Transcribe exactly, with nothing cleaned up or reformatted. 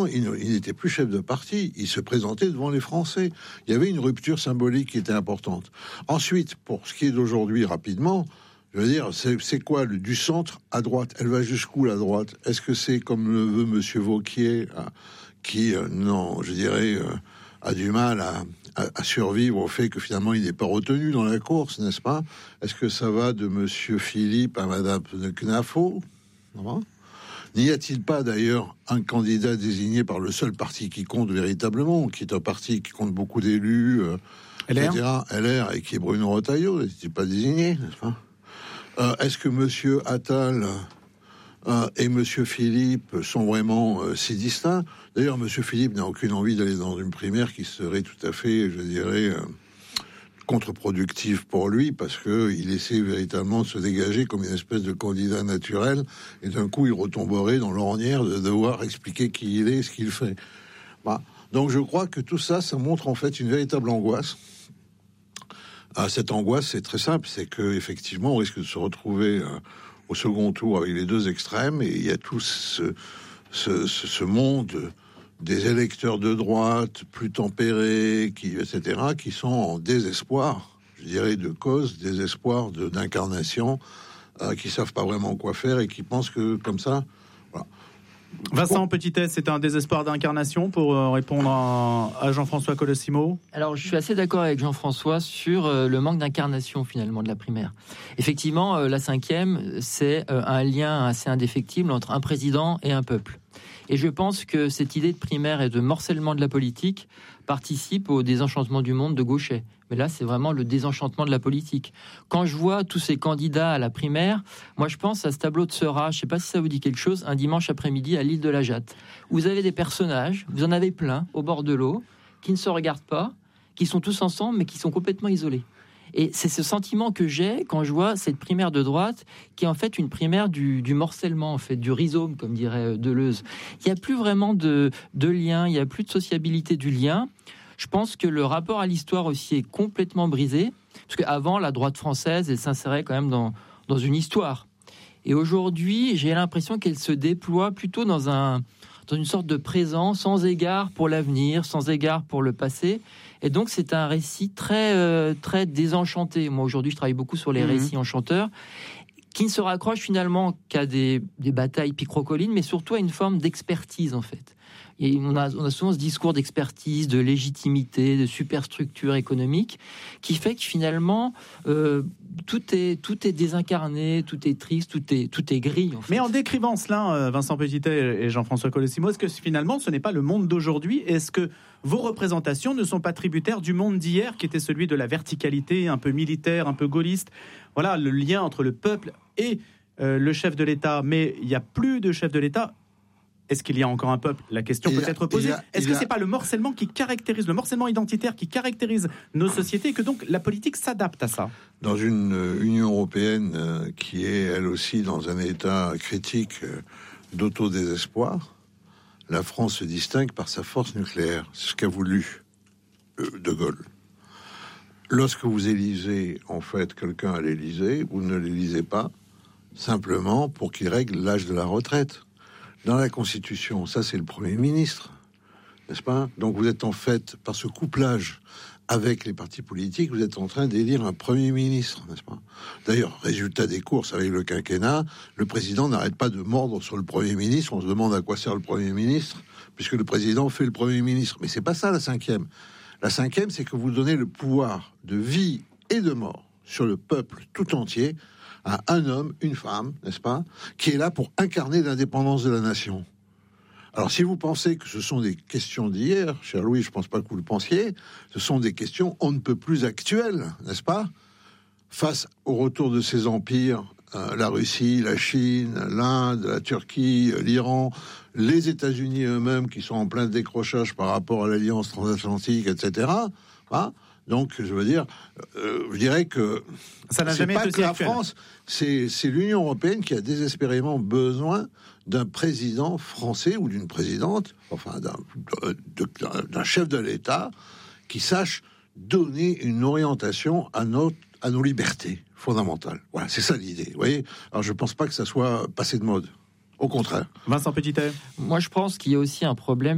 il, il n'était plus chef de parti, il se présentait devant les Français. Il y avait une rupture symbolique qui était importante. Ensuite, pour ce qui est d'aujourd'hui, rapidement, je veux dire, c'est, c'est quoi le, du centre à droite? Elle va jusqu'où la droite? Est-ce que c'est comme le veut Monsieur Wauquiez, hein, qui, euh, non, je dirais, euh, a du mal à, à, à survivre au fait que finalement il n'est pas retenu dans la course, n'est-ce pas? Est-ce que ça va de Monsieur Philippe à Madame de Knafo? Non. N'y a-t-il pas d'ailleurs un candidat désigné par le seul parti qui compte véritablement, qui est un parti qui compte beaucoup d'élus, euh, L R. et cetera, L R, et qui est Bruno Retailleau, n'est-il pas désigné, n'est-ce pas? euh, Est-ce que Monsieur Attal euh, et Monsieur Philippe sont vraiment euh, si distincts? D'ailleurs, Monsieur Philippe n'a aucune envie d'aller dans une primaire qui serait tout à fait, je dirais, euh, contre-productif pour lui, parce que il essaie véritablement de se dégager comme une espèce de candidat naturel, et d'un coup il retomberait dans l'ornière de devoir expliquer qui il est, ce qu'il fait. Bah, donc je crois que tout ça, ça montre en fait une véritable angoisse. Ah, cette angoisse, c'est très simple, c'est que effectivement, on risque de se retrouver euh, au second tour avec les deux extrêmes, et il y a tout ce, ce, ce, ce monde des électeurs de droite plus tempérés, qui, et cetera, qui sont en désespoir, je dirais, de cause, désespoir de, d'incarnation, euh, qui savent pas vraiment quoi faire et qui pensent que comme ça, voilà. Vincent Petitet, c'est un désespoir d'incarnation pour euh, répondre à, à Jean-François Colossimo. Alors, je suis assez d'accord avec Jean-François sur euh, le manque d'incarnation finalement de la primaire. Effectivement, euh, la cinquième, c'est euh, un lien assez indéfectible entre un président et un peuple. Et je pense que cette idée de primaire et de morcellement de la politique participe au désenchantement du monde de Gauchet. Mais là, c'est vraiment le désenchantement de la politique. Quand je vois tous ces candidats à la primaire, moi, je pense à ce tableau de Seurat, je ne sais pas si ça vous dit quelque chose, un dimanche après-midi à l'île de la Jatte. Vous avez des personnages, vous en avez plein, au bord de l'eau, qui ne se regardent pas, qui sont tous ensemble, mais qui sont complètement isolés. Et c'est ce sentiment que j'ai quand je vois cette primaire de droite, qui est en fait une primaire du, du morcellement, en fait, du rhizome, comme dirait Deleuze. Il n'y a plus vraiment de, de lien, il n'y a plus de sociabilité du lien. Je pense que le rapport à l'histoire aussi est complètement brisé, parce qu'avant, la droite française, elle s'insérait quand même dans, dans une histoire. Et aujourd'hui, j'ai l'impression qu'elle se déploie plutôt dans, un, dans une sorte de présent, sans égard pour l'avenir, sans égard pour le passé. Et donc, c'est un récit très, euh, très désenchanté. Moi, aujourd'hui, je travaille beaucoup sur les mmh. récits enchanteurs, qui ne se raccrochent finalement qu'à des, des batailles picrocolines, mais surtout à une forme d'expertise, en fait. Et on a, on a souvent ce discours d'expertise, de légitimité, de superstructure économique, qui fait que finalement, euh, tout est, tout est désincarné, tout est triste, tout est, tout est gris. En fait. Mais en décrivant cela, Vincent Petitet et Jean-François Colossimo, est-ce que finalement, ce n'est pas le monde d'aujourd'hui? Est-ce que vos représentations ne sont pas tributaires du monde d'hier, qui était celui de la verticalité, un peu militaire, un peu gaulliste? Voilà, le lien entre le peuple et euh, le chef de l'État. Mais il n'y a plus de chef de l'État. Est-ce qu'il y a encore un peuple? La question peut a, être posée. A, Est-ce que a... c'est pas le morcellement qui caractérise, le morcellement identitaire qui caractérise nos sociétés, et que donc la politique s'adapte à ça? Dans une euh, Union européenne euh, qui est elle aussi dans un état critique euh, d'autodésespoir, la France se distingue par sa force nucléaire. C'est ce qu'a voulu euh, De Gaulle. Lorsque vous élisez en fait quelqu'un à l'Élysée, vous ne l'élisez pas simplement pour qu'il règle l'âge de la retraite. Dans la Constitution, ça c'est le Premier ministre, n'est-ce pas? Donc vous êtes en fait, par ce couplage avec les partis politiques, vous êtes en train d'élire un Premier ministre, n'est-ce pas? D'ailleurs, résultat des courses avec le quinquennat, le président n'arrête pas de mordre sur le Premier ministre. On se demande à quoi sert le Premier ministre, puisque le président fait le Premier ministre. Mais c'est pas ça la cinquième. La cinquième, c'est que vous donnez le pouvoir de vie et de mort sur le peuple tout entier à un homme, une femme, n'est-ce pas, qui est là pour incarner l'indépendance de la nation. Alors, si vous pensez que ce sont des questions d'hier, cher Louis, je ne pense pas que vous le pensiez, ce sont des questions on ne peut plus actuelles, n'est-ce pas, face au retour de ces empires, euh, la Russie, la Chine, l'Inde, la Turquie, l'Iran, les États-Unis eux-mêmes qui sont en plein décrochage par rapport à l'alliance transatlantique, et cetera. Hein. Donc, je veux dire, euh, je dirais que ça n'a c'est jamais pas été que la actuel. France, c'est, c'est l'Union européenne qui a désespérément besoin d'un président français ou d'une présidente, enfin d'un, d'un, d'un chef de l'État qui sache donner une orientation à notre, à nos libertés fondamentales. Voilà, c'est ça l'idée. Vous voyez. Alors, je pense pas que ça soit passé de mode. Au contraire. Vincent Petitet. Moi, je pense qu'il y a aussi un problème